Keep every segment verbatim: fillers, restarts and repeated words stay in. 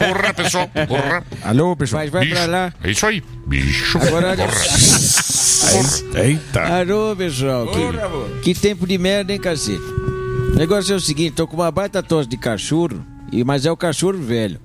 Porra, pessoal. Porra. Alô, pessoal. Vai, vai Bicho. pra lá. É isso aí. Bicho. Agora... Porra. Eita. Alô, pessoal. Que, que tempo de merda, hein, cacete? O negócio é o seguinte, tô com uma baita tosse de cachorro, e- mas é o cachorro velho.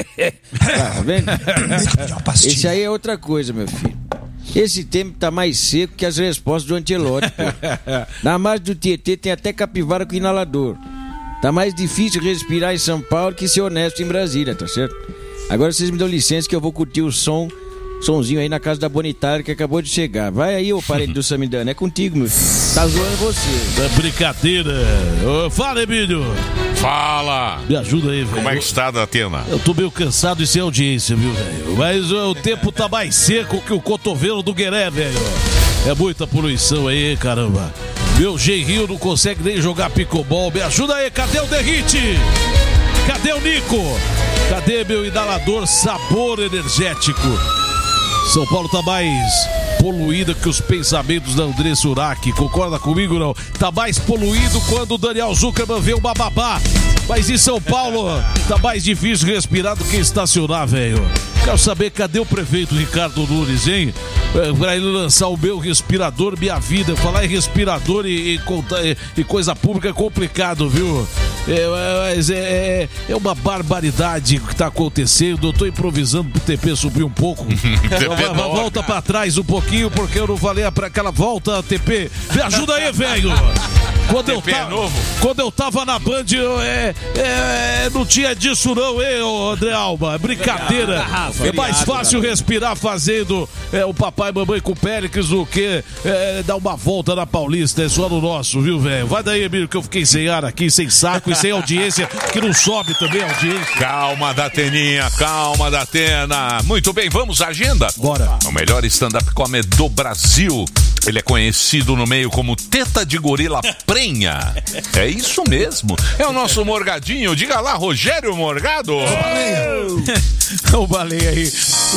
Tá vendo? Esse aí é outra coisa, meu filho. Esse tempo tá mais seco que as respostas do Antelote, pô. Na margem do Tietê tem até capivara com inalador. Tá mais difícil respirar em São Paulo que ser honesto em Brasília, tá certo? Agora vocês me dão licença que eu vou curtir o som, sonzinho aí na casa da Bonitária que acabou de chegar. Vai aí, ô parente do Samidana, é contigo, meu filho. Tá zoando você. É brincadeira. Ô, fala, Emílio. Fala. Me ajuda aí, velho. Como é que está, Datena? Eu tô meio cansado e sem audiência, viu, velho? Mas ó, o tempo tá mais seco que o cotovelo do Gueré, velho. É muita poluição aí, caramba. Meu genrinho não consegue nem jogar pickleball. Me ajuda aí, cadê o Derrite? Cadê o Nico? Cadê meu inalador sabor energético? São Paulo tá mais poluída que os pensamentos da Andressa Urach. Concorda comigo, não? Tá mais poluído quando o Daniel Zuckerman vê uma babá. Mas em São Paulo tá mais difícil respirar do que estacionar, velho. Quero saber cadê o prefeito Ricardo Nunes, hein? É, pra ele lançar o meu respirador, minha vida. Falar em respirador e, e, conta- e- e coisa pública é complicado, viu? É, mas é, é uma barbaridade o que tá acontecendo. Eu tô improvisando pro T P subir um pouco. Então, vai- volta pra trás um pouquinho, porque eu não falei pra aquela volta, T P. Me ajuda aí, velho. Quando eu, T P é tava, novo. quando eu tava na Band, eu, é, é, não tinha disso não, hein, ô André Alba? É brincadeira. É mais fácil respirar fazendo é, o papai e mamãe com o Péricles do que é, dar uma volta na Paulista. É só no nosso, viu, velho? Vai daí, Emílio, que eu fiquei sem ar aqui, sem saco e sem audiência, que não sobe também a audiência. Calma, Dateninha, calma, Datena. Muito bem, vamos à agenda? Bora. O melhor stand-up comedy do Brasil. Ele é conhecido no meio como Teta de Gorila Prenha. É isso mesmo. É o nosso Morgadinho. Diga lá, Rogério Morgado. O baleia aí.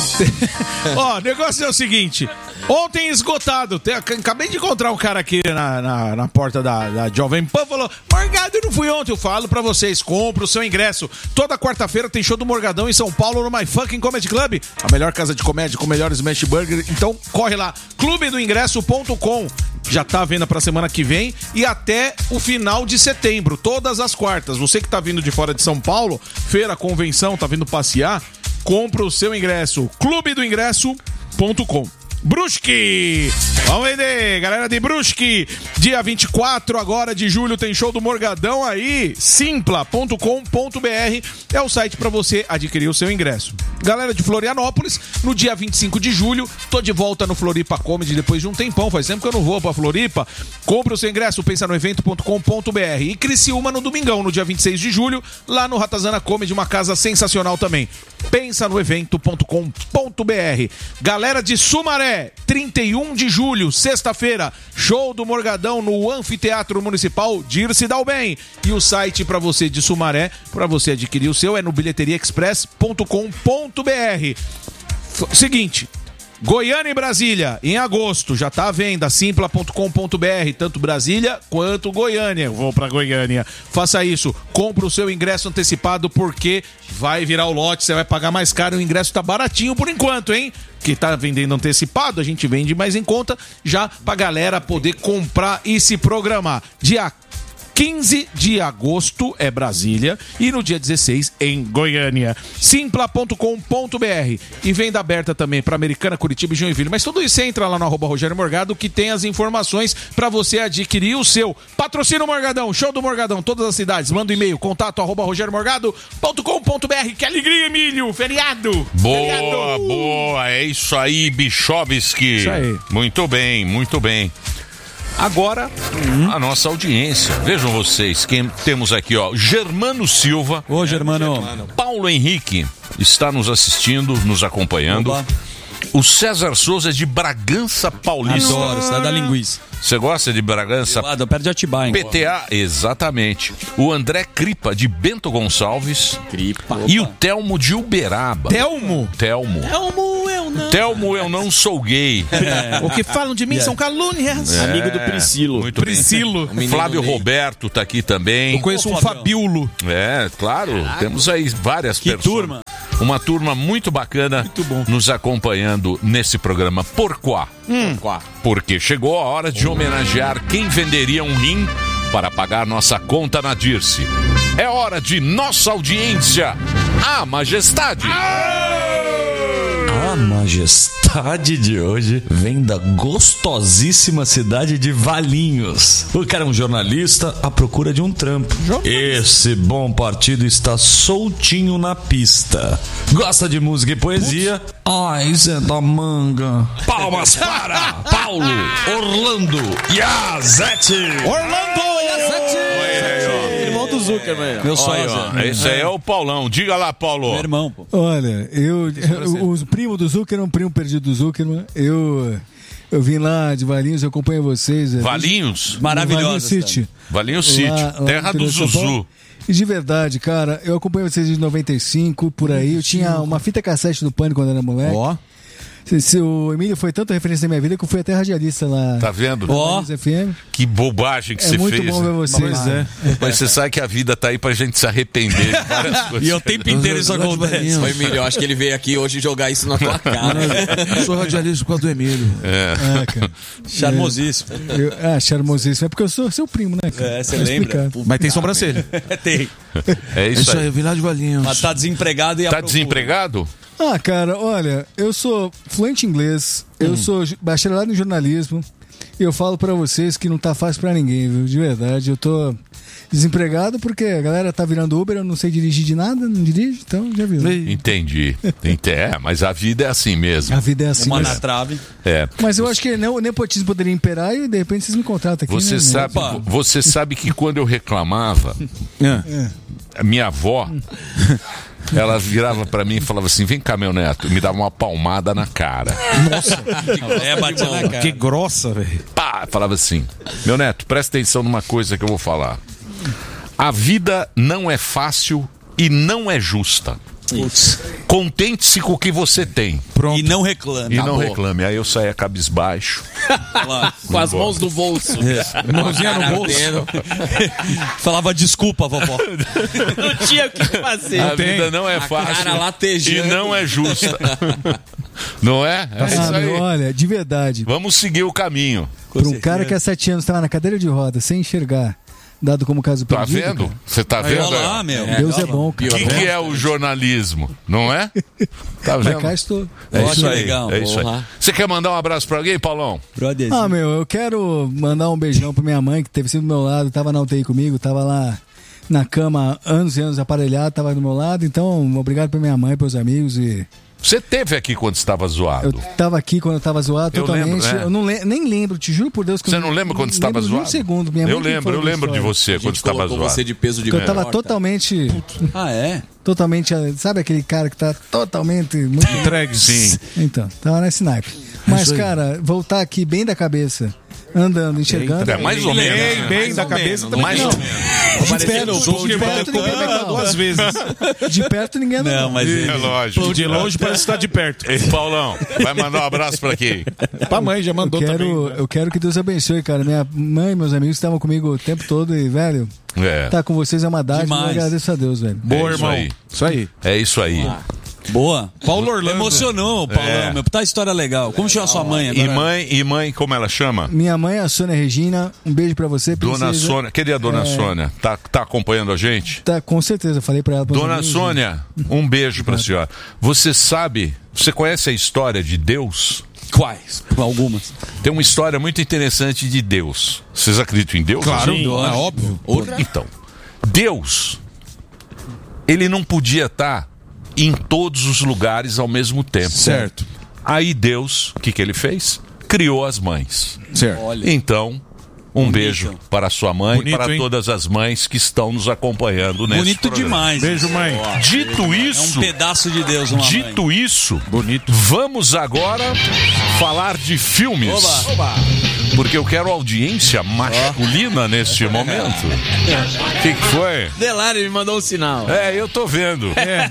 Ó, o negócio é o seguinte. Ontem esgotado. Te- Acabei de encontrar um cara aqui na, na, na porta da, da Jovem Pan. Falou: Morgado, eu não fui ontem. Eu falo pra vocês: compra o seu ingresso. Toda quarta-feira tem show do Morgadão em São Paulo no My Fucking Comedy Club. A melhor casa de comédia com o melhor smash burger. Então corre lá. clube do ingresso ponto com. Já tá à venda pra semana que vem e até o final de setembro, todas as quartas. Você que tá vindo de fora de São Paulo, feira, convenção, tá vindo passear, compra o seu ingresso. clube do ingresso ponto com. Brusque! Vamos vender, galera de Brusque! Dia vinte e quatro agora de julho tem show do Morgadão aí. simpla ponto com ponto br é o site para você adquirir o seu ingresso. Galera de Florianópolis, no dia vinte e cinco de julho, tô de volta no Floripa Comedy depois de um tempão, faz tempo que eu não vou pra Floripa. Compre o seu ingresso, pensa no evento ponto com ponto br. E Criciúma no domingão, no dia vinte e seis de julho, lá no Ratazana Comedy, uma casa sensacional também. Pensa no evento ponto com ponto br. Galera de Sumaré, trinta e um de julho, sexta-feira, show do Morgadão no Anfiteatro Municipal Dirce Dalben. E o site para você de Sumaré, para você adquirir o seu, é no bilheteria express ponto com ponto br. F- Seguinte, Goiânia e Brasília, em agosto, já tá à venda, simpla ponto com ponto br, tanto Brasília quanto Goiânia. Vou pra Goiânia. Faça isso, compra o seu ingresso antecipado, porque vai virar o lote, você vai pagar mais caro, o ingresso tá baratinho por enquanto, hein? Que tá vendendo antecipado, a gente vende mais em conta, já pra galera poder comprar e se programar. Dia quinze de agosto é Brasília e no dia dezesseis em Goiânia. simpla ponto com ponto br. E venda aberta também para Americana, Curitiba e Joinville. Mas tudo isso você entra lá no arroba Rogério Morgado, que tem as informações para você adquirir o seu. Patrocina o Morgadão, show do Morgadão, todas as cidades. Manda um e-mail, contato arroba rogério morgado ponto com ponto br. Que alegria, Emílio! Feriado! Boa, Feriado! boa. É isso aí, Bichovski. Isso aí. Muito bem, muito bem. Agora, uhum. a nossa audiência. Vejam vocês, quem temos aqui, ó, Germano Silva. Ô, Germano. Paulo Henrique está nos assistindo, nos acompanhando. Oba. O César Souza é de Bragança Paulista. Adoro, sai da linguiça. Você gosta de Bragança? Eu perto de Atibaia. P T A, exatamente. O André Cripa, de Bento Gonçalves. Cripa. E o Telmo de Uberaba. Telmo? Telmo. Telmo, eu não. Telmo, eu não sou gay. É. O que falam de mim são calúnias. É. Amigo do Priscilo. Muito Priscilo. bem. Flávio Roberto tá aqui também. Eu conheço um Fabiulo. É, claro. Caraca. Temos aí várias Que pessoas. turma. Uma turma muito bacana Muito bom. nos acompanhando nesse programa. Porquá? Hum. Porque chegou a hora de homenagear quem venderia um rim para pagar nossa conta na Dirce. É hora de nossa audiência, a Majestade. A majestade de hoje vem da gostosíssima cidade de Valinhos. O cara é um jornalista à procura de um trampo. Esse bom partido está soltinho na pista. Gosta de música e poesia? Ai, Zé da Manga. Palmas para Paulo Orlando Yazzetti. Orlando! Irmão do Zuckerman. Meu Olha, sócio. ó, esse aí é o Paulão. Diga lá, Paulo. Meu irmão, pô. Olha, eu, eu o primo do Zuckerman, primo perdido do Zuckerman, eu, eu vim lá de Valinhos, eu acompanho vocês. Valinhos? Maravilhosa. Valinhos City. Valinhos City, Lá- lá terra no do interior de São Zuzu. Paulo. E de verdade, cara, eu acompanho vocês desde noventa e cinco, por aí. Eu tinha uma fita cassete do Pânico quando era moleque. Ó. Se, se o Emílio foi tanta referência na minha vida que eu fui até radialista lá. Tá vendo? na Ó. Valinhos F M. Que bobagem que É você muito fez. bom ver né? vocês. Pois é. Mas você sabe que a vida tá aí pra gente se arrepender de várias coisas. E o tempo inteiro isso acontece. Foi Emílio, eu acho que ele veio aqui hoje jogar isso na tua cara. Eu sou radialista por causa do Emílio. Ah, cara. Charmosíssimo. Eu, ah, charmosíssimo. É porque eu sou seu primo, né, cara? É, você Tá lembra? explicado. Mas tem sobrancelha. Tem. É É isso isso aí, aí. eu vim lá de Valinhos. Mas tá desempregado e a Tá procura. desempregado? Ah, cara, olha, eu sou fluente em inglês, eu Hum. sou ju- bacharelado em jornalismo, e eu falo pra vocês que não tá fácil pra ninguém, viu? De verdade, eu tô desempregado porque a galera tá virando Uber, eu não sei dirigir de nada, não dirijo, então já viu. Entendi. Ente- É, mas a vida é assim mesmo. A vida é assim. Uma Mas, na trave. É. mas eu acho que nem o nepotismo poderia imperar e de repente vocês me contratam aqui. Você né? sabe, Opa. você sabe que quando eu reclamava, a minha avó, ela virava pra mim e falava assim: vem cá, meu neto, e me dava uma palmada na cara. É, batia na cara. Que grossa, velho. Pá, falava assim: meu neto, presta atenção numa coisa que eu vou falar. A vida não é fácil e não é justa. Contente-se com o que você tem E não reclame. e não reclame. Aí eu saía cabisbaixo. Com as mãos no bolso. Mãozinha no bolso. Falava desculpa, vovó. Não tinha o que fazer. A vida não é fácil cara e latejando. não é justa. Não é? É Ah, isso meu, aí. olha, de verdade, Vamos seguir o caminho. para um cara que há sete anos estava na cadeira de roda, sem enxergar, dado como caso Tá perdido, vendo? cara, Você tá Olha vendo? lá, meu. Deus é bom, O cara. que, que é o jornalismo? Não é? Tá Mas cá vendo? estou. É isso Olha, aí. legal. É isso aí. Porra. Você quer mandar um abraço pra alguém, Paulão? Ah, meu, eu quero mandar um beijão pra minha mãe, que teve sempre do meu lado, tava na U T I comigo, tava lá na cama anos e anos aparelhado, tava do meu lado. Então, obrigado pra minha mãe, pros amigos. E Você teve aqui quando estava eu zoado? tava aqui quando eu tava zoado Eu totalmente. lembro, né? Eu não le- nem lembro, te juro por Deus que Você eu não lembra quando não estava lembro de zoado? Um segundo. Minha eu mãe que lembro, falou eu lembro de história. você A quando gente estava colocou zoado. você de peso de Porque eu tava porta. totalmente, Ah, é? totalmente, sabe aquele cara que tá totalmente muito Entregue. Sim. Então, tava nesse naipe. Mas, cara, voltar aqui bem da cabeça, andando, enxergando. É mais ou menos. Bem, bem da cabeça também. Mais não. ou menos. De perto, de perto, ninguém vai Ah, dar. duas vezes. De perto ninguém anda. Não, mas É ele... lógico. De longe parece estar de perto. Ei, Paulão, vai mandar um abraço pra quem? Pra mãe já Eu mandou quero, também. eu quero que Deus abençoe, cara. Minha mãe e meus amigos estavam comigo o tempo todo e, velho, É, tá com vocês é uma dádiva. Eu Demais. agradeço a Deus, velho. Boa, é isso irmão. aí. Isso aí. é isso aí. Boa. Paulo Orlando. Emocionou, Paulão, É. meu. Tá história legal. Como chama sua mãe agora? E mãe, e mãe, como ela chama? Minha mãe é a Sônia Regina. Um beijo pra você, Dona princesa. Sônia. Cadê a Dona É. Sônia? Tá, tá acompanhando a gente? Tá, com certeza, falei pra ela. pros Dona amigos. Sônia, um beijo pra senhora. Você sabe, você conhece a história de Deus? Quais? Algumas. Tem uma história muito interessante de Deus. Vocês acreditam em Deus? Claro, Sim. é óbvio. Então, Deus, ele não podia estar em todos os lugares ao mesmo tempo. Certo. Aí Deus, o que, que ele fez? Criou as mães. Certo. Olha. Então, um beijo para sua mãe Bonito, e para hein? todas as mães que estão nos acompanhando nesse Bonito programa. demais. Beijo, mãe. Dito É um isso, pedaço de Deus, uma mãe. dito isso, Bonito. vamos agora falar de filmes. Porque eu quero audiência masculina neste momento. O que, que foi? Delari me mandou um sinal. É, eu tô vendo.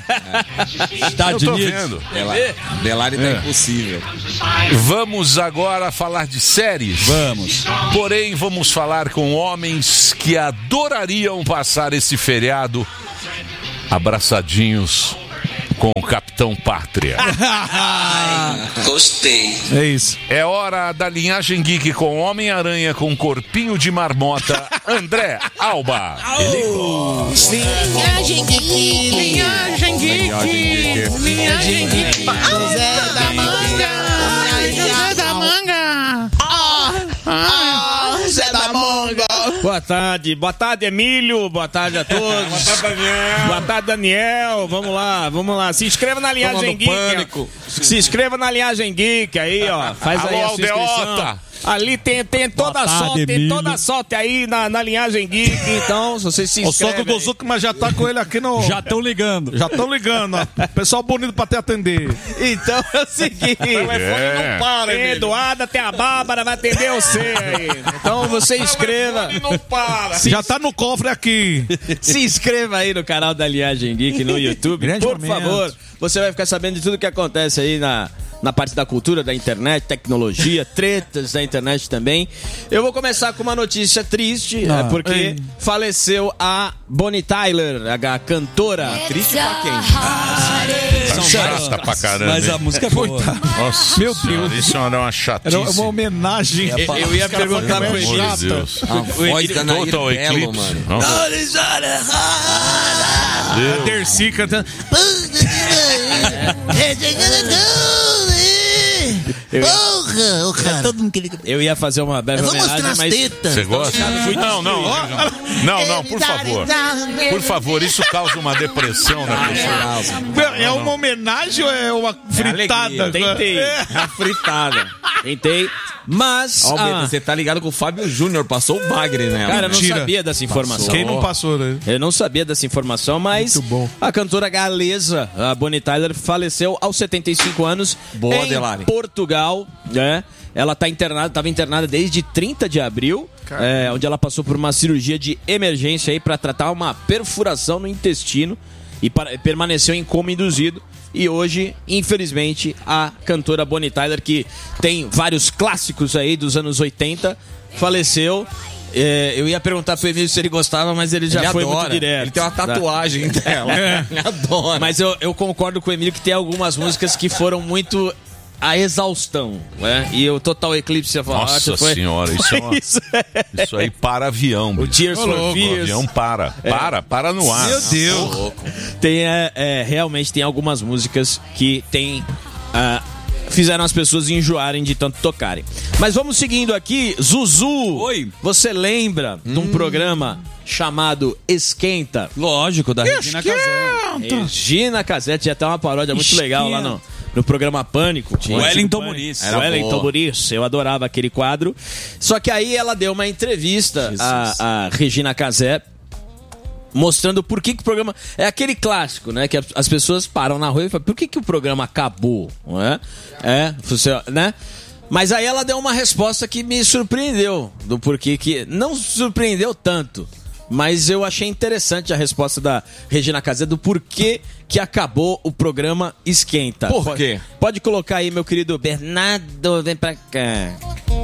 Estados Eu tô Unidos. vendo. Delari, Delari tá É. impossível. Vamos agora falar de séries. Vamos. Porém, vamos falar com homens que adorariam passar esse feriado abraçadinhos com o Capitão Pátria. Ai, gostei. É isso. É hora da linhagem geek com Homem-Aranha com corpinho de marmota, André Alba. Linhagem geek, linhagem geek, linhagem geek, Zé da Manga, Zé da Manga, ah, Zé da Manga. Boa tarde, boa tarde, Emílio, boa tarde a todos. Boa tarde, Daniel. Boa tarde, Daniel. Vamos lá, vamos lá. Se inscreva na linhagem geek. Pânico. Se inscreva na linhagem geek aí, ó. Faz Alô, aí a sua inscrição. Aldeota. Ali tem, tem toda a sorte, tem toda a sorte aí na, na linhagem geek, então, se você se O inscreve Soco do Zuco, mas já tá com ele aqui no... Já estão ligando. Já estão ligando, ó. Pessoal bonito pra te atender. Então é o seguinte, o telefone É. não para, tem Eduarda, tem a Bárbara, vai atender você aí. Então você inscreva. Não para. Já tá no cofre aqui. Se inscreva aí no canal da Linhagem Geek no YouTube, Grande por momento. favor. Você vai ficar sabendo de tudo que acontece aí na, na parte da cultura, da internet, tecnologia, tretas da internet também. Eu vou começar com uma notícia triste, Ah, é porque ei. faleceu a Bonnie Tyler, a, a cantora. Triste pra quem? Tá chata pra caramba. Mas a hein? música é boa. Nossa Meu senhora, Deus. isso é uma Era chatice. uma homenagem. Eu, eu ia perguntar pro Pelo amor Egito. de Deus. A voz da Nair Total Belo, Eclipse. mano. Nossa, A Deus. Dercy cantando. Porra, o cara. Todo mundo queria. Eu ia fazer uma breve Eu vou mostrar homenagem, as mas tetas. Você gosta? Não, não. Não, não, por favor. Por favor, isso causa uma depressão na pessoa. É uma homenagem ou é uma fritada? Tentei, É. uma fritada. Tentei, mas... Ó, ah, Beta, você tá ligado com o Fábio Júnior, passou o bagre nela. cara, eu não Mentira. sabia dessa informação. Quem não passou, né? Eu não sabia dessa informação, mas Muito bom. a cantora galesa, a Bonnie Tyler, faleceu aos setenta e cinco anos Boa, em Delari. Portugal, né? Ela tá internada, estava internada desde trinta de abril, é, onde ela passou por uma cirurgia de emergência aí para tratar uma perfuração no intestino e para- permaneceu em coma induzido. E hoje, infelizmente, a cantora Bonnie Tyler, que tem vários clássicos aí dos anos oitenta, faleceu. É, eu ia perguntar pro Emílio se ele gostava, mas ele já Ele foi adora. muito direto. Ele tem uma tatuagem dela. Ele adora. Mas eu, eu concordo com o Emílio que tem algumas músicas que foram muito a exaustão, né? E o Total Eclipse of the Heart Nossa foi... senhora, isso é uma- Isso é- Isso aí para avião. O bicho. Tears Ô, for louco, Fears. O avião para. Para, para no ar. Meu Deus. Tem, é, é, realmente tem algumas músicas que tem, ah, fizeram as pessoas enjoarem de tanto tocarem. Mas vamos seguindo aqui. Zuzu, Oi. você lembra de um programa chamado Esquenta? Lógico, da Regina Casé. Regina Casé, tinha até uma paródia muito legal lá no, no programa Pânico. Tinha. Wellington Muniz. Era Wellington Muniz, eu adorava aquele quadro. Só que aí ela deu uma entrevista, a, a Regina Casé, mostrando por que, que o programa... É aquele clássico, né? Que as pessoas param na rua e falam, por que, que o programa acabou? Não é? É, você, né? Mas aí ela deu uma resposta que me surpreendeu, do porquê que... Não surpreendeu tanto, mas eu achei interessante a resposta da Regina Casé do porquê que acabou o programa Esquenta. Por quê? Pode, pode colocar aí, meu querido Bernardo, vem pra cá.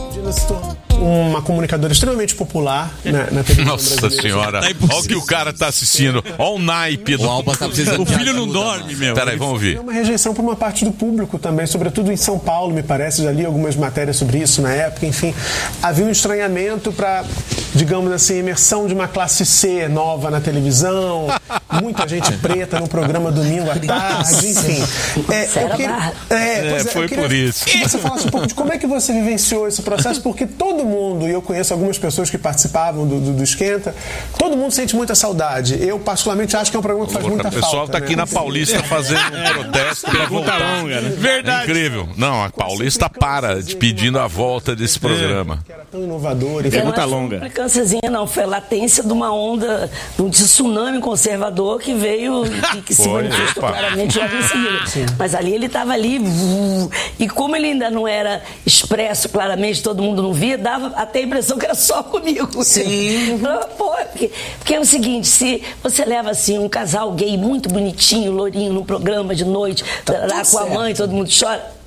Uma comunicadora extremamente popular na, na televisão Nossa brasileira. senhora, olha o que o cara tá assistindo. Olha o naipe do... O Alba tá precisando O de filho não ajuda, dorme, mano. meu. Peraí, vamos ouvir. É uma rejeição por uma parte do público também, sobretudo em São Paulo, me parece. Já li algumas matérias sobre isso na época. Enfim, havia um estranhamento para, digamos assim, imersão de uma classe C nova na televisão, muita gente preta no programa domingo à tarde, enfim. É, eu queria- é, pois é, foi eu queria por isso. que você falasse um pouco de como é que você vivenciou esse processo, porque todo mundo, e eu conheço algumas pessoas que participavam do, do, do Esquenta, todo mundo sente muita saudade. Eu, particularmente, acho que é um programa que faz muita O pessoal falta. tá aqui né? na Paulista fazendo um protesto pra voltar. longa, né? É incrível. Não, a Paulista para de pedindo a volta desse programa. Que era tão inovador. Enfim. Pergunta Não é longa. implicânciazinha, não. Foi a latência de uma onda, de um tsunami conservador que veio e que se Foi, manifestou opa. claramente logo em seguida. Mas ali ele estava ali, vu, e como ele ainda não era expresso claramente, todo mundo não via, dava até a impressão que era só comigo. Sim. Pô, porque, porque é o seguinte, se você leva assim um casal gay muito bonitinho, lourinho, num programa de noite, lá com a mãe, todo mundo chora.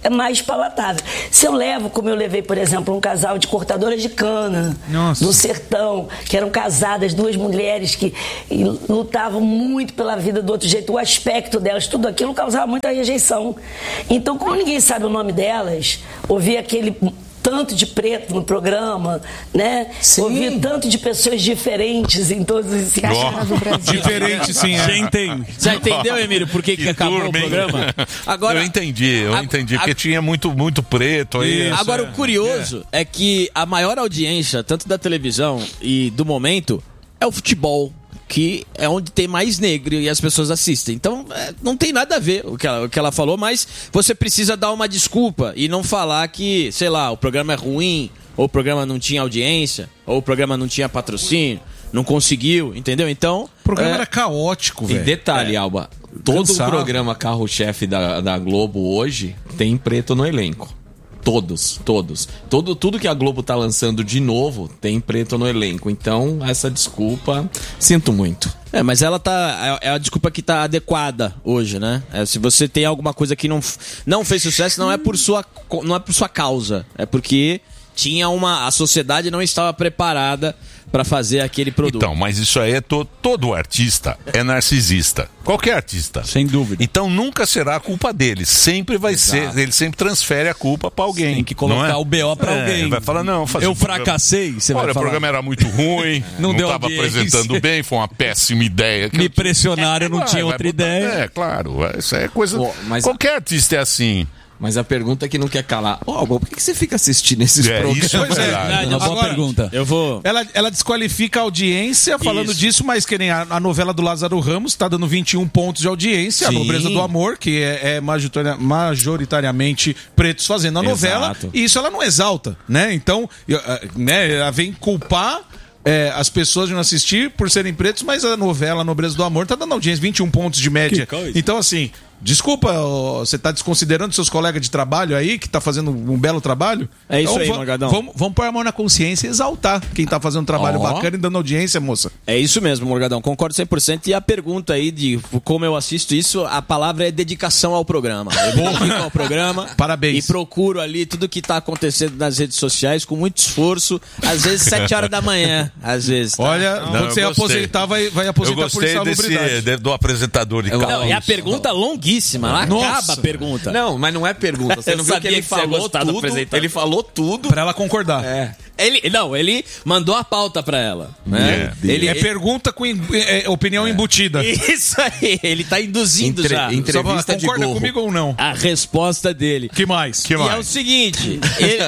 é mais palatável. Se eu levo, como eu levei, por exemplo, um casal de cortadoras de cana Nossa. do sertão, que eram casadas, duas mulheres que e, lutavam muito pela vida do outro jeito, o aspecto delas, tudo aquilo causava muita rejeição. Então, como ninguém sabe o nome delas, ouvir aquele tanto de preto no programa, né? Sim. Ouvir tanto de pessoas diferentes em todos os caixas do Brasil. Diferente, sim. É. Entende. Já entendeu, Emílio, por que, que, que acabou turma, o programa? Agora, eu entendi, eu a, entendi, a, porque tinha muito, muito preto aí. Isso, agora, é. o curioso é. é que a maior audiência, tanto da televisão e do momento, é o futebol, que é onde tem mais negro e as pessoas assistem. Então, é, não tem nada a ver o que, ela, o que ela falou, mas você precisa dar uma desculpa e não falar que, sei lá, o programa é ruim, ou o programa não tinha audiência, ou o programa não tinha patrocínio, não conseguiu, entendeu? Então... O programa é... era caótico, velho. E detalhe, é. Alba, todo Cansado. o programa carro-chefe da, da Globo hoje tem preto no elenco. Todos, todos. Todo, tudo que a Globo tá lançando de novo tem preto no elenco. Então, essa desculpa, sinto muito. É, mas ela tá. É a desculpa que tá adequada hoje, né? É, se você tem alguma coisa que não, não fez sucesso, não é por sua, não é por sua causa. É porque tinha uma. A sociedade não estava preparada para fazer aquele produto. Então, mas isso aí é to, todo artista é narcisista. Qualquer artista. Sem dúvida. Então nunca será a culpa dele. Sempre vai Exato. ser. Ele sempre transfere a culpa para alguém. Tem que colocar é? o B O pra é, alguém. Ele vai falar, não, fazer eu um programa... fracassei, você Olha, vai o falar. programa era muito ruim, Não não deu estava audiência. apresentando bem, foi uma péssima ideia. Que Me eu... pressionaram, eu não Vai, tinha vai outra botar- ideia. É, claro. Isso é coisa. Pô, mas- Qualquer artista é assim. Mas a pergunta que não quer calar. Ô, Alba, por que, que você fica assistindo esses É, programas? isso é Pois é. verdade. Uma boa Agora, pergunta. Eu vou. Ela, ela desqualifica a audiência falando Isso. disso, mas que nem a, a novela do Lázaro Ramos tá dando vinte e um pontos de audiência, Sim. a Nobreza do Amor, que é, é majoritaria- majoritariamente pretos fazendo a novela, Exato. e isso ela não exalta, né? Então, eu, eh, né, ela vem culpar é, as pessoas de não assistir por serem pretos, mas a novela Nobreza do Amor tá dando audiência, vinte e um pontos de média. Então, assim, desculpa, ó, você tá desconsiderando seus colegas de trabalho aí, que tá fazendo um belo trabalho? É isso Então, aí, va- Morgadão. Vamos, vamos pôr a mão na consciência e exaltar quem tá fazendo um trabalho Ó. bacana e dando audiência, moça. É isso mesmo, Morgadão. Concordo cem por cento. E a pergunta aí de como eu assisto isso, a palavra é dedicação ao programa. Eu me dedico ao programa. Parabéns. E procuro ali tudo que tá acontecendo nas redes sociais com muito esforço. Às vezes sete horas da manhã. Às vezes. Tá? Olha, Não, quando eu você gostei. aposentar, vai, vai Eu aposentar por gostei insalubridade. desse, de- do apresentador de Eu- carro. Não, e a pergunta longuíssima. Ela Nossa. acaba a pergunta. Não, mas não é pergunta. Você Eu não viu que sabia ele que você ia falou gostar do tudo? apresentador. Ele falou tudo. Pra ela concordar. É. Ele, não, ele mandou a pauta pra ela. Né? É, ele, É pergunta com em- é, opinião embutida. Isso aí, ele tá induzindo Entre- já. entre- Só fala, entrevista de concorda gorro. comigo ou não? A resposta dele. Que mais? Que E é o mais? seguinte, ele-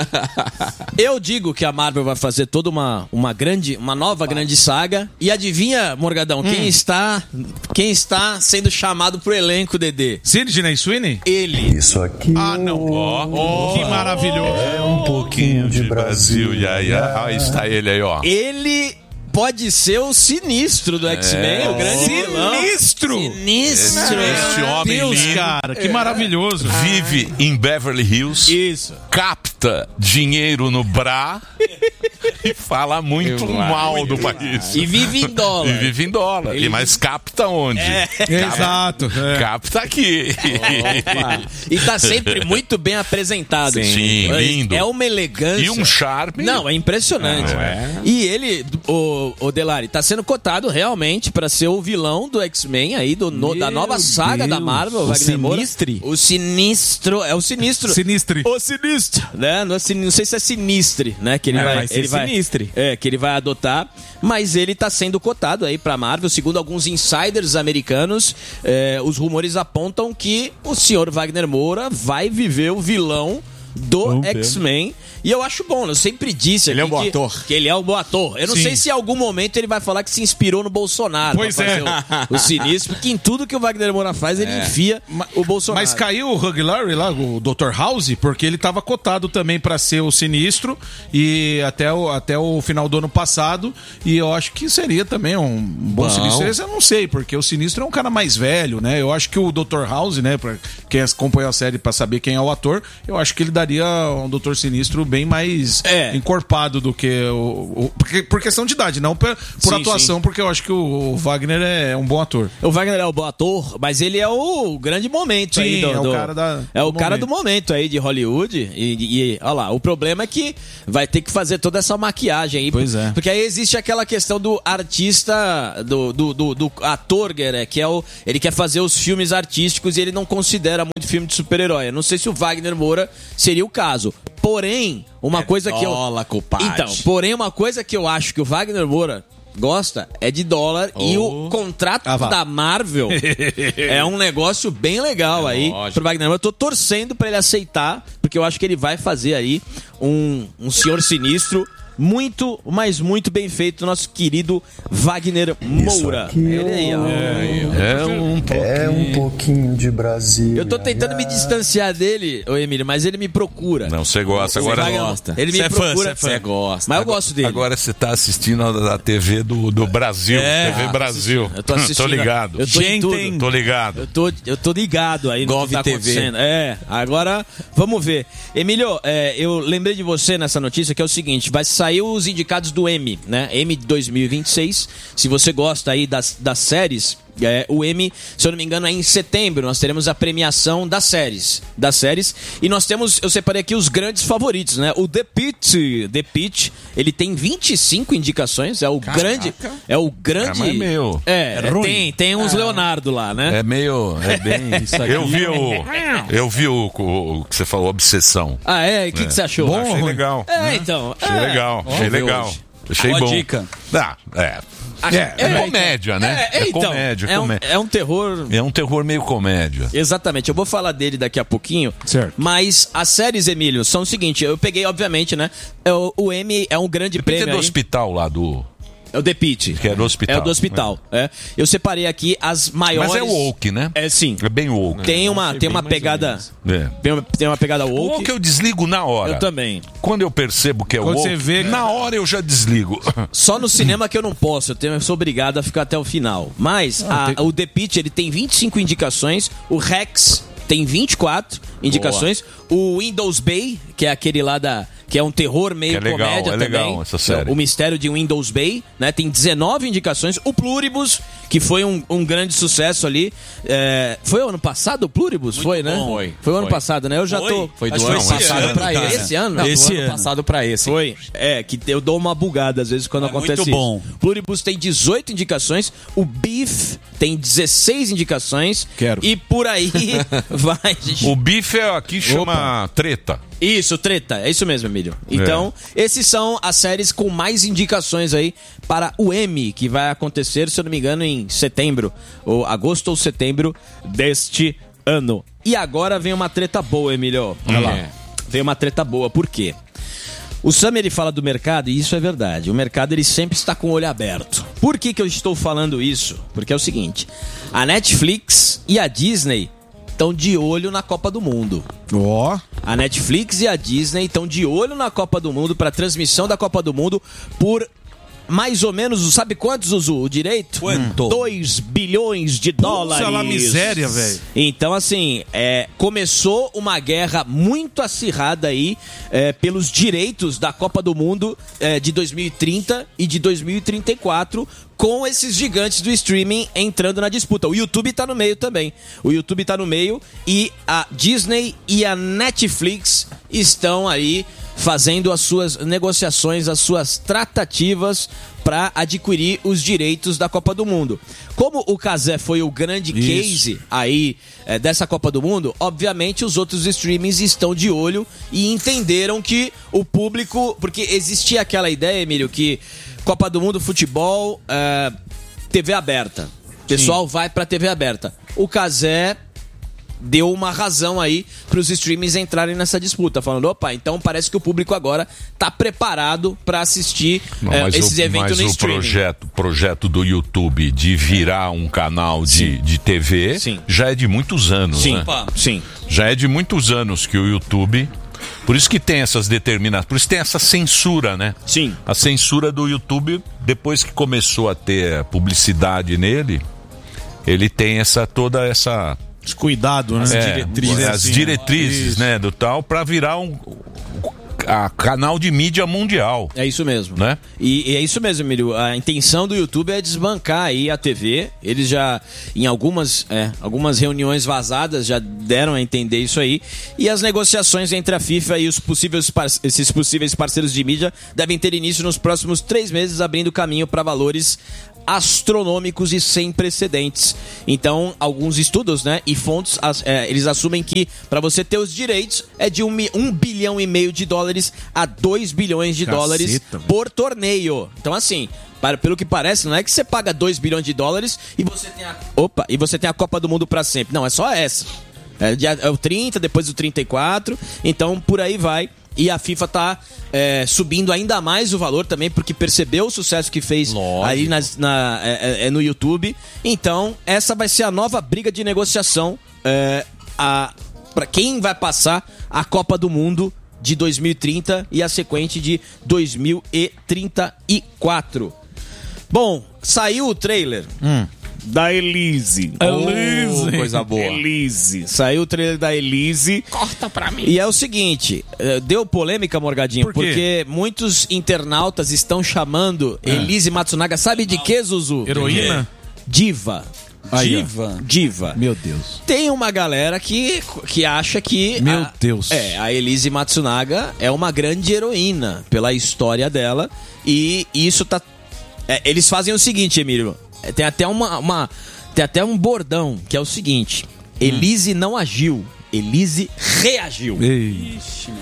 eu digo que a Marvel vai fazer toda uma, uma grande, uma nova grande saga. E adivinha, Morgadão, quem está, quem está sendo chamado pro elenco, Dedê? Sidney Sweeney? Ele. Isso aqui Ah, não. Ó, Que maravilhoso. é um pouquinho de Brasil. E aí, aí está ele aí, ó. Ele pode ser o sinistro do X-Men, o grande vilão. Sinistro! Sinistro. Este homem Deus, lindo cara, que maravilhoso. vive em Beverly Hills, Isso. capta dinheiro no Bra e fala muito Eu mal do país. E vive em dólar. E vive em dólar. Ele E mas capta onde? Exato. é. Capta aqui. Opa. E tá sempre muito bem apresentado. Sim, É- lindo. É uma elegância. E um charme. Não, é impressionante. Não, é. E ele, o, o Delari, tá sendo cotado realmente pra ser o vilão do X-Men aí, do, no- da nova saga da Marvel, O Wagner Moura. Sinistre? O Sinistro, é o Sinistro. Sinistre. O Sinistro, né? Não, é sin- não sei se é Sinistre, né? Que ele É, vai, vai ser ele vai, Sinistre. É, que ele vai adotar, mas ele tá sendo cotado aí pra Marvel, segundo alguns insiders americanos, é, os rumores apontam que o senhor Wagner Moura vai viver o vilão do Vamos ver. X-Men. E eu acho bom, eu sempre disse Ele é aqui um bom que, ator. que ele é um bom ator. Eu não Sim. sei se em algum momento ele vai falar que se inspirou no Bolsonaro Pois pra é. fazer o, o Sinistro, porque em tudo que o Wagner Moura faz, ele enfia o Bolsonaro. Mas caiu o Hugh Laurie lá, o doutor House, porque ele tava cotado também pra ser o Sinistro e até o, até o final do ano passado. E eu acho que seria também um bom Bom. Sinistro. Esse eu não sei, porque o Sinistro é um cara mais velho, né? Eu acho que o doutor House, né, pra quem acompanhou a série pra saber quem é o ator, eu acho que ele daria um Doutor Sinistro bem mais É. encorpado do que o... o porque, por questão de idade, não por, por Sim, atuação, sim. porque eu acho que o Wagner é um bom ator. O Wagner é o bom ator, mas ele é o grande momento Sim, aí do, é o do- cara da- é o do cara momento. do momento aí de Hollywood. E, e olha lá, o problema é que vai ter que fazer toda essa maquiagem aí. Pois é. Porque aí existe aquela questão do artista, do, do, do, do ator, né, que é o. Ele quer fazer os filmes artísticos e ele não considera muito filme de super-herói. Eu não sei se o Wagner Moura seria o caso. Porém, uma coisa que eu. dólar, compadre. Então, porém, uma coisa que eu acho que o Wagner Moura gosta é de dólar e o contrato Ah, vá. da Marvel é um negócio bem legal aí lógico. pro Wagner Moura. Eu tô torcendo pra ele aceitar, porque eu acho que ele vai fazer aí um, um senhor sinistro muito, mas muito bem feito, nosso querido Wagner Moura. Ele aí, ó. É um É um pouquinho de Brasil. Eu tô tentando me distanciar dele, ô Emílio, mas ele me procura. Não, você gosta. O Agora, Wagner- gosta. Ele me Cê é fã, procura. cê é fã. Você gosta. Mas eu gosto dele. agora você tá assistindo a, a T V do, do Brasil. É. T V Brasil. Eu tô assistindo. Tô ligado. Eu tô em tudo. Gente, Tô ligado. Eu tô, eu tô ligado aí no Gov que tá T V. acontecendo. É, agora vamos ver. Emílio, é, eu lembrei de você nessa notícia que é o seguinte: vai sair os indicados do Emmy, né? Emmy dois mil e vinte e seis. Se você gosta aí das, das séries, é, o Emmy, se eu não me engano, é em setembro. Nós teremos a premiação das séries. Das séries. E nós temos, eu separei aqui os grandes favoritos, né? O The Pitt, The Pitt, ele tem vinte e cinco indicações. É o grande. É o grande. É, mas meu, É, é ruim. tem, tem uns Leonardo lá, né? É meio. É bem. Isso aqui- eu vi o. Eu vi o, o, o que você falou, Obsessão. Ah, é? O que, que você achou? Bom, achei legal. É, então. Achei é. legal. Achei ver legal. hoje. Achei Boa bom. dica. Ah, é. Acho- É, é comédia, né? É, é, então, comédia, é um, comédia. é um terror. É um terror meio comédia. Exatamente, eu vou falar dele daqui a pouquinho. Certo. Mas as séries, Emílio, são o seguinte: eu peguei, obviamente, né? é O, o Emmy é um grande Tem prêmio. do aí. hospital lá do. É o The Pitt. Que é do hospital. É o do hospital. É. Eu separei aqui as maiores. Mas é woke, né? É sim. É bem woke. Tem uma, achei tem bem uma mais ou pegada. É. Tem uma, tem uma pegada O woke. woke eu desligo na hora. Eu também. Quando eu percebo que é Quando woke, você vê- na hora eu já desligo. Só no cinema que eu não posso, eu, tenho, eu sou obrigado a ficar até o final. Mas a- o The Pitt, ele tem vinte e cinco indicações, o Rex tem vinte e quatro indicações, o Windows Bay, que é aquele lá da... que é um terror meio Que é legal, comédia é também. legal essa série. O Mistério de Windows Bay, né? Tem dezenove indicações. O Pluribus, que foi um, um grande sucesso ali. É, foi o ano passado o Pluribus? Foi, né? bom. Foi, Foi o ano foi. passado, né? Eu já Foi? tô... Foi do Acho ano que foi esse passado ano, pra cara. esse. Esse ano? Não, Esse do ano ano. passado pra esse. Foi. É, que eu dou uma bugada às vezes quando É acontece muito bom. isso. Pluribus tem dezoito indicações, o Beef tem dezesseis indicações. Quero. E por aí vai, gente. O bife é aqui chama treta. Isso, treta. É isso mesmo, Emílio. Então, esses são as séries com mais indicações aí para o Emmy, que vai acontecer, se eu não me engano, em setembro, ou agosto ou setembro deste ano. E agora vem uma treta boa, Emílio. Olha lá. É. Vem uma treta boa. Por quê? O Sam, ele fala do mercado, e isso é verdade. O mercado, ele sempre está com o olho aberto. Por que que eu estou falando isso? Porque é o seguinte, a Netflix e a Disney estão de olho na Copa do Mundo. Ó. A Netflix e a Disney estão de olho na Copa do Mundo para transmissão da Copa do Mundo por mais ou menos, sabe quantos, Zuzu? O direito? Quanto? dois bilhões de dólares. lá miséria, velho. Então, assim, é, começou uma guerra muito acirrada aí é, pelos direitos da Copa do Mundo é, de dois mil e trinta e de dois mil e trinta e quatro, com esses gigantes do streaming entrando na disputa. O YouTube tá no meio também. O YouTube tá no meio e a Disney e a Netflix estão aí fazendo as suas negociações, as suas tratativas para adquirir os direitos da Copa do Mundo. Como o Cazé foi o grande case aí é, dessa Copa do Mundo, obviamente os outros streamings estão de olho e entenderam que o público... Porque existia aquela ideia, Emílio, que Copa do Mundo, futebol, é, T V aberta. O pessoal vai pra T V aberta. O Cazé deu uma razão aí para os streamings entrarem nessa disputa, falando, opa, então parece que o público agora tá preparado para assistir Não, é, mas esses o, eventos mas no o streaming. projeto, projeto do YouTube de virar um canal de, de T V Sim. já é de muitos anos, Sim, né? sim. Já é de muitos anos que o YouTube... Por isso que tem essas determinações, por isso tem essa censura, né? Sim. A censura do YouTube, depois que começou a ter publicidade nele, ele tem essa toda essa Descuidado, né? As É, diretrizes, as assim, diretrizes né, do tal, para virar um a canal de mídia mundial. É isso mesmo. Né? E, e é isso mesmo, Emílio. A intenção do YouTube é desbancar aí a T V. Eles já, em algumas, é, algumas reuniões vazadas, já deram a entender isso aí. E as negociações entre a FIFA e os possíveis par- esses possíveis parceiros de mídia devem ter início nos próximos três meses, abrindo caminho para valores astronômicos e sem precedentes. Então, alguns estudos, né, e fontes, as, é, eles assumem que para você ter os direitos é de um, mi- um bilhão e meio de dólares a dois bilhões de Caceta, dólares mano. por torneio. Então, assim, para, pelo que parece, não é que você paga dois bilhões de dólares e você tem a, opa, e você tem a Copa do Mundo para sempre. Não, é só essa. É, dia- é o trinta, depois o trinta e quatro. Então, por aí vai. E a FIFA tá é, subindo ainda mais o valor também, porque percebeu o sucesso que fez Lógico. aí nas- na, é, é, no YouTube. Então, essa vai ser a nova briga de negociação é, a, para quem vai passar a Copa do Mundo de dois mil e trinta e a sequente de dois mil e trinta e quatro. Bom, saiu o trailer da Elise. Elise. Oh, coisa boa. Elise. Saiu o trailer da Elise. Corta pra mim. E é o seguinte, eh, deu polêmica, Morgadinho, Por quê? porque muitos internautas estão chamando Elise Matsunaga, sabe de quê, Zuzu? Heroína? Diva. Aí, ó. Diva. Diva. Meu Deus. Tem uma galera que, que acha que... Meu a, Deus. É, a Elise Matsunaga é uma grande heroína pela história dela. E isso tá... é, eles fazem o seguinte, Emílio. é, Tem até, uma, uma, tem até um bordão, que é o seguinte. Elise não agiu. Elise reagiu. Ei.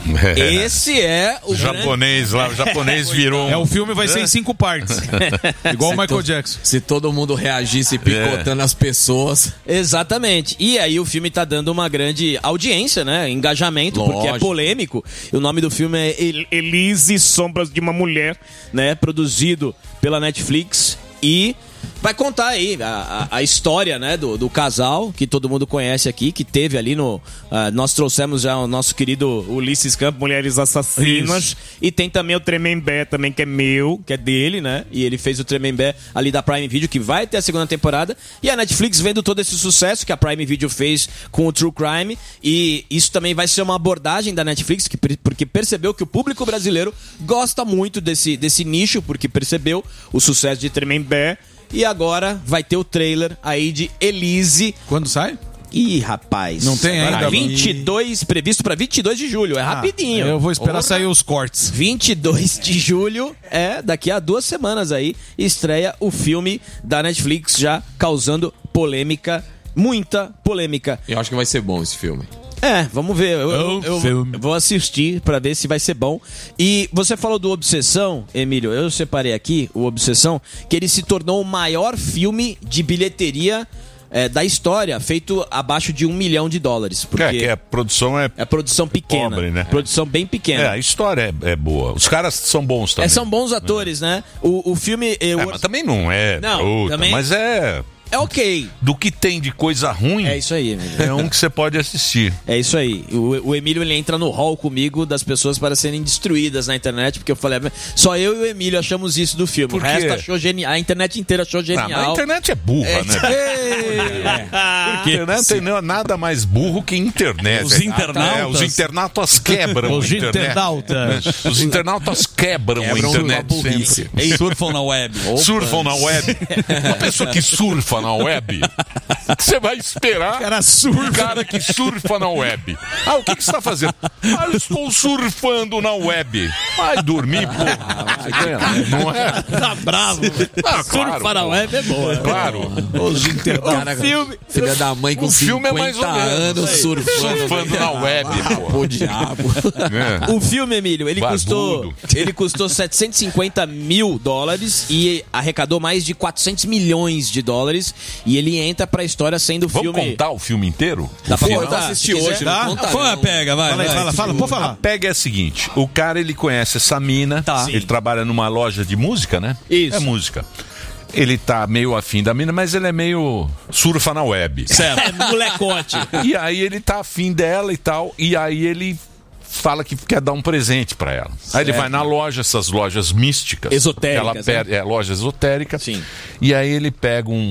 Esse é o O japonês lá, o japonês virou. É, o filme vai ser em cinco partes. Igual o Michael to- Jackson. Se todo mundo reagisse picotando as pessoas. Exatamente. E aí o filme tá dando uma grande audiência, né? Engajamento, porque é Lógico. polêmico. O nome do filme é El- Elise Sombras de uma Mulher, né? Produzido pela Netflix e vai contar aí a, a, a história, né, do, do casal que todo mundo conhece aqui, que teve ali no... ah, nós trouxemos já o nosso querido Ulisses Campos, Mulheres Assassinas. Isso. E tem também o Tremembé também, que é meu, que é dele, né? E ele fez o Tremembé ali da Prime Video, que vai ter a segunda temporada. E a Netflix vendo todo esse sucesso que a Prime Video fez com o True Crime. E isso também vai ser uma abordagem da Netflix, que, porque percebeu que o público brasileiro gosta muito desse, desse nicho, porque percebeu o sucesso de Tremembé. E agora vai ter o trailer aí de Elise. Quando sai? Ih, rapaz. Não tem Agora, ainda? vinte e dois, previsto para vinte e dois de julho. É rapidinho. Ah, eu vou esperar Porra. sair os cortes. vinte e dois de julho, é, daqui a duas semanas aí, estreia o filme da Netflix, já causando polêmica, muita polêmica. Eu acho que vai ser bom esse filme. É, vamos ver. Eu, eu- Um eu- filme. eu vou assistir pra ver se vai ser bom. E você falou do Obsessão, Emílio. Eu separei aqui o Obsessão, que ele se tornou o maior filme de bilheteria é, da história, feito abaixo de um milhão de dólares. Porque É, que a produção é. é produção pequena. Pobre, né? Produção bem pequena. É, a história é, é boa. Os caras são bons também. É, são bons atores, né? O, o filme. Eu, É, mas também não é. Não, puta, também- Mas é. É ok. Do que tem de coisa ruim, É isso aí, Emílio. é um que você pode assistir. É isso aí. O, o Emílio ele entra no hall comigo das pessoas para serem destruídas na internet, porque eu falei, só eu e o Emílio achamos isso do filme. Por O resto quê? achou genial. A internet inteira achou Ah, genial. mas a internet é burra, né? Por Porque não tem nada mais burro que internet. Os internautas. É, os internautas quebram Os a internet. internautas. Né? Os internautas quebram, a internet sempre. Surfam na web. Surfam na web. Uma pessoa que surfa na web, o que você vai esperar? Cara surfa. Um cara que surfa na web. Ah, o que, que você está fazendo? Ah, eu estou surfando na web. Vai dormir, pô. Não é? Tá bravo. Ah, claro, Surfar na pô. web é boa. Claro. Os internautas. O filme. Filha da mãe com O filme é mais ou cinquenta menos anos aí. surfando. Surfando na web, pô. O diabo. É. O filme, Emílio, ele Barbudo. custou, ele custou setecentos e cinquenta mil dólares e arrecadou mais de quatrocentos milhões de dólares. E ele entra pra história sendo Vamos filme. contar o filme inteiro? Dá pra Pô, eu contar? assisti Se quiser. hoje, Dá? não conta Põe a não. pega, vai. Fala aí, vai. fala, fala, pode A falar. pega é a seguinte: o cara ele conhece essa mina, Tá. ele trabalha numa loja de música, né? Isso. É música. Ele tá meio afim da mina, mas ele é meio surfa na web. É, molecote. E aí ele tá afim dela e tal, e aí ele fala que quer dar um presente pra ela. Aí ele vai na loja, essas lojas místicas. Esotéricas, Ela pega, é, loja esotérica. Sim. E aí ele pega um,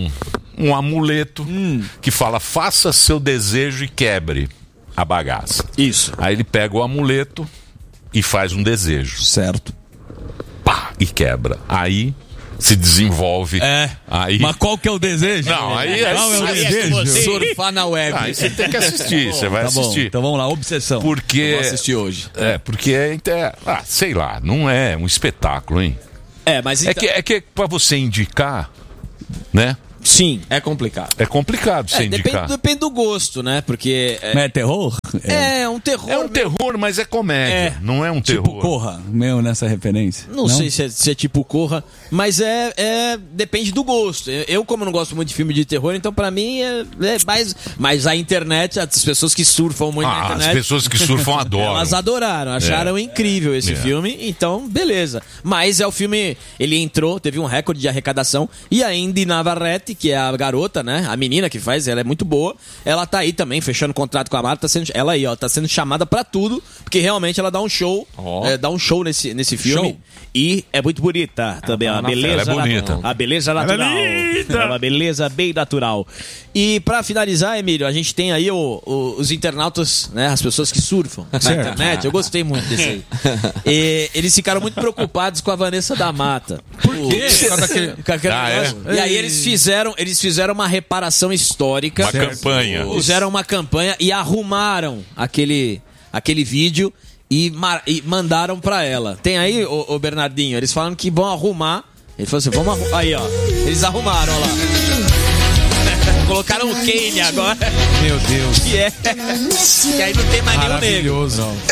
um amuleto hum. que fala, faça seu desejo e quebre a bagaça. Isso. Aí ele pega o amuleto e faz um desejo. Certo. Pá, e quebra. Aí se desenvolve. É. Aí... Mas qual que é o desejo? Não, aí é, qual é o aí desejo? É surfar na web. Aí você tem que assistir, você vai tá bom, assistir. então vamos lá, obsessão. Porque... Eu vou assistir hoje. É, porque é, é... Ah, sei lá, não é um espetáculo, hein? É, mas... É que, é que pra você indicar, né? Sim. É complicado. É complicado você é, indicar. Depende, depende do gosto, né? Porque... É, mas é terror? É, é um terror. É um terror, mas é comédia. É. Não é um terror. Tipo Corra, meu nessa referência. Não, não? sei se é, se é tipo Corra, mas é, é... Depende do gosto. Eu, como não gosto muito de filme de terror, então pra mim é, é mais... Mas a internet, as pessoas que surfam muito ah, na internet... as pessoas que surfam adoram. Elas adoraram, acharam é. incrível esse é. filme, então beleza. Mas é o filme... Ele entrou, teve um recorde de arrecadação, e a Indy Navarrete, que é a garota, né? A menina que faz, ela é muito boa. Ela tá aí também, fechando contrato com a marca. Tá sendo, ela aí, ó, tá sendo chamada pra tudo, porque realmente ela dá um show, oh. é, dá um show nesse, nesse filme. Show. E é muito bonita também, ela a beleza. Ela é bonita. A beleza natural. É, é uma beleza bem natural. E pra finalizar, Emílio, a gente tem aí o, o, os internautas, né? As pessoas que surfam na certo. internet. Eu gostei muito desse aí. E eles ficaram muito preocupados com a Vanessa da Mata. Por quê? Com aquele ah, é? E aí eles fizeram, eles fizeram uma reparação histórica. Uma campanha. Fizeram uma campanha e arrumaram aquele, aquele vídeo e, mar, e mandaram pra ela. Tem aí, ô, ô Bernardinho, eles falam que vão arrumar. Ele falou assim, vamos arrumar. Aí, ó. Eles arrumaram, ó lá. Colocaram o Kane agora. Meu Deus. Que é. Que aí não tem mais nenhum negro.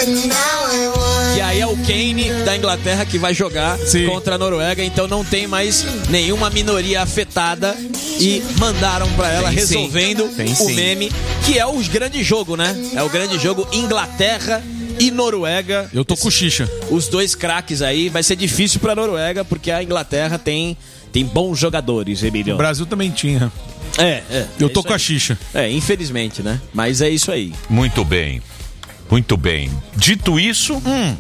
E aí é o Kane da Inglaterra que vai jogar sim. contra a Noruega. Então não tem mais nenhuma minoria afetada. E mandaram pra ela, tem resolvendo tem, o meme. Que é o grande jogo, né? É o grande jogo Inglaterra e Noruega. Eu tô com xixa. Os dois craques aí. Vai ser difícil pra Noruega, porque a Inglaterra tem, tem bons jogadores, Emílio. O Brasil também tinha. É, é. Eu é tô com aí. a xixa. É, infelizmente, né? Mas é isso aí. Muito bem. Muito bem. Dito isso, hum,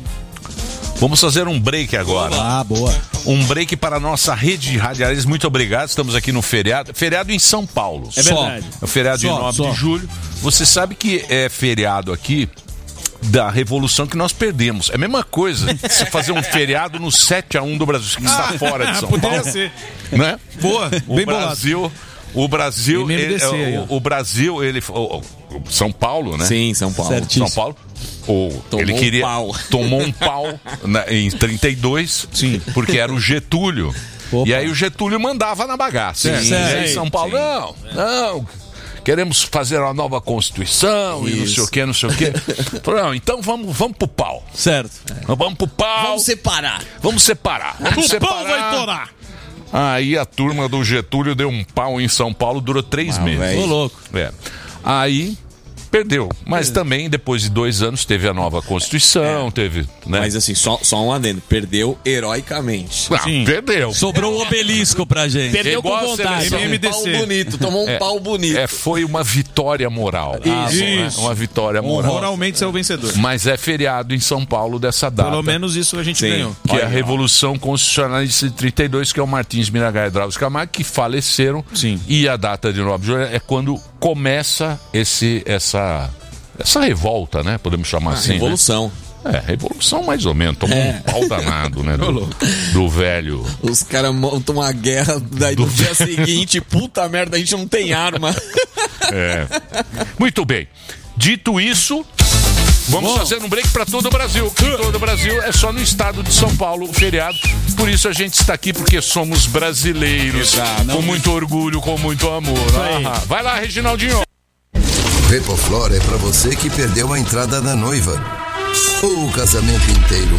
vamos fazer um break agora. Ah, boa. Um break para a nossa rede de radialistas. Muito obrigado. Estamos aqui no feriado. Feriado em São Paulo. É só. verdade. É o feriado só, de nove só. de julho. Você sabe que é feriado aqui da revolução que nós perdemos. É a mesma coisa se fazer um feriado no sete a um do Brasil, que está fora de São Poderia Paulo. ser. Né? Boa, o bem Brasil, bolado. O Brasil, ele, M M D C, o, o Brasil, ele, o, o São Paulo, né? Sim, São Paulo. Certíssimo. São Paulo. O, tomou ele queria, um pau. tomou um pau na, em trinta e dois, sim. porque era o Getúlio. Opa. E aí o Getúlio mandava na bagaça. Sim. E aí São Paulo, sim. não, não, queremos fazer uma nova Constituição isso. E não sei o que, não sei o que. Não, então vamos, vamos pro pau. Certo. É. Vamos pro pau. Vamos separar. Vamos separar. Vamos o separar. pau vai torar. Aí a turma do Getúlio deu um pau em São Paulo, durou três ah, meses. Ô, louco. É. Aí perdeu. Mas é. também, depois de dois anos, teve a nova Constituição, é. teve. Né? Mas assim, só, só um adendo. Perdeu heroicamente. Ah, perdeu. Sobrou o obelisco pra gente. Perdeu com vontade. M M D C. Um pau bonito, tomou um é, pau bonito. É, foi uma vitória moral. Isso. Né? Isso. Uma vitória moral. Moralmente você é o vencedor. Mas é feriado em São Paulo dessa data. Pelo menos isso a gente Sim, ganhou. Que Olha, é a Revolução Constitucionalista de trinta e dois, que é o Martins Miragaia e Drauzio Camargo, que faleceram. Sim. E a data de nove de julho é quando começa esse, essa... Essa revolta, né? Podemos chamar ah, assim. Revolução. Né? É, revolução mais ou menos. Tomou é. um pau danado, né? Do, do velho. Os caras montam uma guerra, daí do... no dia seguinte, puta merda, a gente não tem arma. É. Muito bem. Dito isso, vamos Bom. fazer um break para todo o Brasil. Em todo o Brasil é só no estado de São Paulo o feriado. Por isso a gente está aqui, porque somos brasileiros. Exato. Com muito orgulho, com muito amor. Ah, vai lá, Reginaldinho. Repoflor é pra você que perdeu a entrada da noiva ou o casamento inteiro.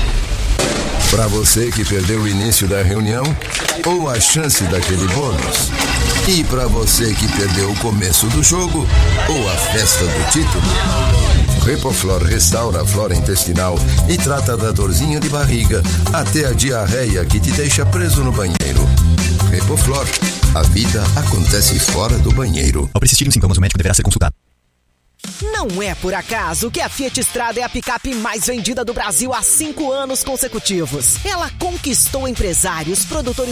Pra você que perdeu o início da reunião ou a chance daquele bônus. E pra você que perdeu o começo do jogo ou a festa do título. Repoflor restaura a flora intestinal e trata da dorzinha de barriga até a diarreia que te deixa preso no banheiro. Repoflor. A vida acontece fora do banheiro. Ao persistirem sintomas, o médico deverá ser consultado. Não é por acaso que a Fiat Strada é a picape mais vendida do Brasil há cinco anos consecutivos. Ela conquistou empresários, produtores